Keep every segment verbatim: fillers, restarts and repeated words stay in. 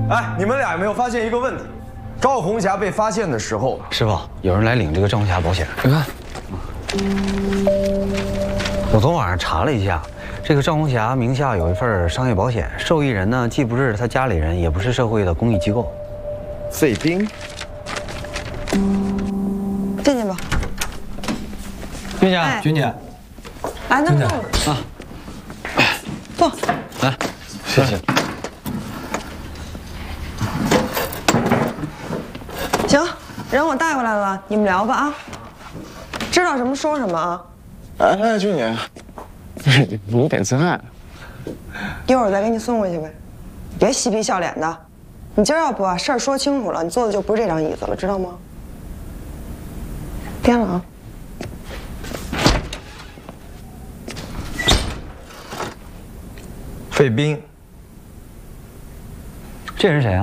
哎，你们俩有没有发现一个问题？赵红霞被发现的时候， 师傅，有人来领这个赵红霞保险。你看，我昨晚上查了一下，这个赵红霞名下有一份商业保险，受益人呢既不是他家里人，也不是社会的公益机构。 费冰。 进去吧。 君姐， 哎君姐， 来，那么坐。啊，坐。 来，谢谢。 行，人我带过来了，你们聊吧啊。知道什么说什么啊。 哎哎，君姐，你点赞。 一会儿我再给你送回去呗，别嬉皮笑脸的。你今儿要不把事儿说清楚了，你坐的就不是这张椅子了，知道吗？颠了啊！ 费冰， 这人谁啊？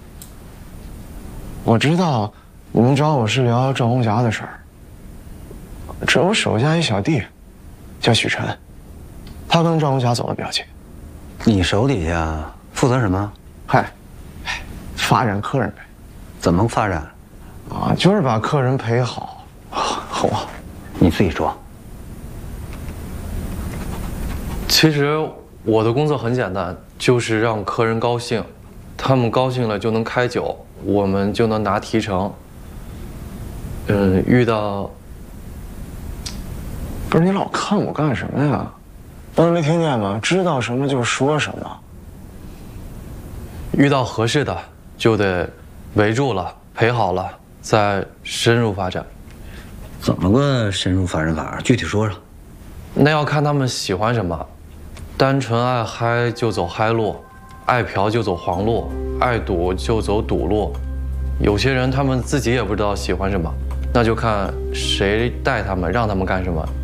我知道你们找我是聊赵红霞的事儿。这我手下一小弟，叫许晨，他跟赵红霞走得比较近。 你手底下负责什么？ 嗨，发展客人呗。 怎么发展？ 啊，就是把客人陪好，好不好？ 你自己说。 其实我的工作很简单，就是让客人高兴，他们高兴了就能开酒，我们就能拿提成。嗯，遇到不是你老看我干什么呀？刚才没听见吗？知道什么就说什么。 遇到合适的就得围住了，陪好了，再深入发展。 怎么个深入发展法？具体说说。 那要看他们喜欢什么。单纯爱嗨就走嗨路，爱嫖就走黄路，爱赌就走赌路。有些人他们自己也不知道喜欢什么，那就看谁带他们，让他们干什么，